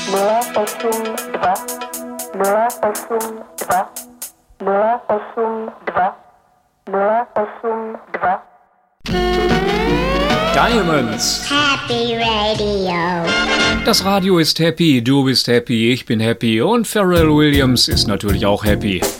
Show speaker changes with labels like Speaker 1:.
Speaker 1: Diamonds.
Speaker 2: Happy Radio.
Speaker 1: Das Radio ist happy, du bist happy, ich bin happy und Pharrell Williams ist natürlich auch happy.